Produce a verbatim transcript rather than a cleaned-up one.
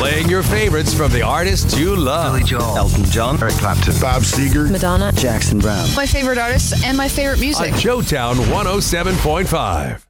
Playing your favorites from the artists you love. Billy Joel, Elton John, Eric Clapton, Bob Seger, Madonna, Jackson Brown. My favorite artists and my favorite music. On Showtown one oh seven point five.